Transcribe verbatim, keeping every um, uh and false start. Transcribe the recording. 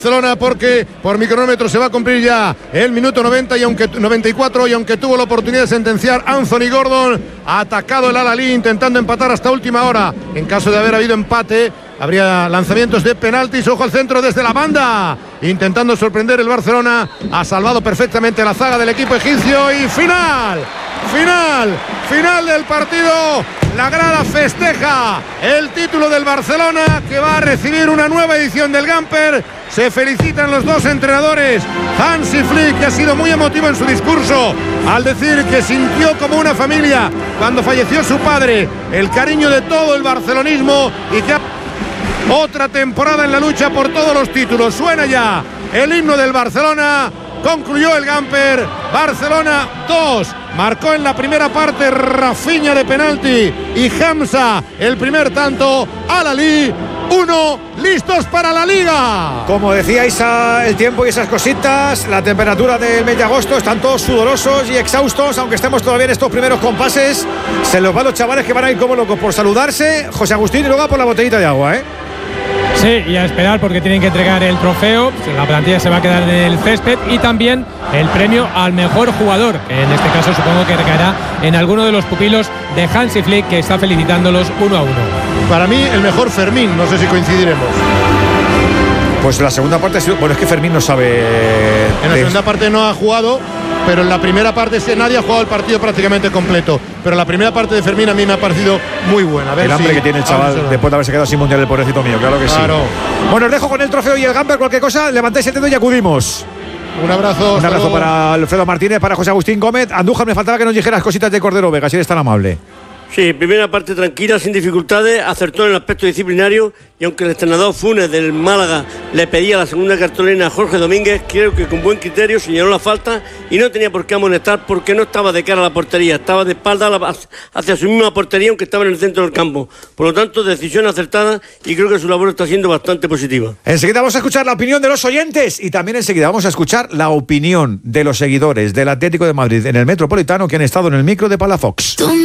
Barcelona, porque por micronómetro se va a cumplir ya el minuto noventa y aunque noventa y cuatro, y aunque tuvo la oportunidad de sentenciar Anthony Gordon, ha atacado el Al-Ahly intentando empatar hasta última hora. En caso de haber habido empate, habría lanzamientos de penaltis. Ojo al centro desde la banda, intentando sorprender el Barcelona. Ha salvado perfectamente la zaga del equipo egipcio y final, final, final del partido. La grada festeja el título del Barcelona, que va a recibir una nueva edición del Gamper. Se felicitan los dos entrenadores. Hansi Flick, que ha sido muy emotivo en su discurso al decir que sintió como una familia cuando falleció su padre, el cariño de todo el barcelonismo, y que ha... otra temporada en la lucha por todos los títulos. Suena ya el himno del Barcelona. Concluyó el Gamper. Barcelona dos. Marcó en la primera parte Rafinha de penalti y Hamza el primer tanto. Al-Ahly uno. Listos para la Liga. Como decíais, el tiempo y esas cositas, la temperatura del mes de agosto, están todos sudorosos y exhaustos, aunque estemos todavía en estos primeros compases. Se los van los chavales, que van a ir como locos por saludarse. José Agustín, y luego por la botellita de agua, ¿eh? Sí, y a esperar porque tienen que entregar el trofeo. La plantilla se va a quedar en el césped, y también el premio al mejor jugador, que en este caso supongo que recaerá en alguno de los pupilos de Hansi Flick, que está felicitándolos uno a uno. Para mí el mejor Fermín, no sé si coincidiremos. Pues la segunda parte ha sido... Bueno, es que Fermín no sabe... En la segunda parte no ha jugado, pero en la primera parte nadie ha jugado el partido prácticamente completo. Pero la primera parte de Fermín a mí me ha parecido muy buena. A ver el hambre si... que tiene el chaval después de haberse quedado sin mundial, el pobrecito mío, claro que claro. sí. Bueno, os dejo con el trofeo y el Gamper. Cualquier cosa, levantáis el dedo y acudimos. Un abrazo. Un abrazo para Alfredo Martínez, para José Agustín Gómez. Andújar, me faltaba que nos dijeras cositas de Cordero Vega, si eres tan amable. Sí, primera parte tranquila, sin dificultades, acertó en el aspecto disciplinario, y aunque el entrenador Funes del Málaga le pedía la segunda cartulina a Jorge Domínguez, creo que con buen criterio señaló la falta y no tenía por qué amonestar, porque no estaba de cara a la portería, estaba de espalda hacia su misma portería, aunque estaba en el centro del campo. Por lo tanto, decisión acertada, y creo que su labor está siendo bastante positiva. Enseguida vamos a escuchar la opinión de los oyentes, y también enseguida vamos a escuchar la opinión de los seguidores del Atlético de Madrid en el Metropolitano, que han estado en el micro de Palafox.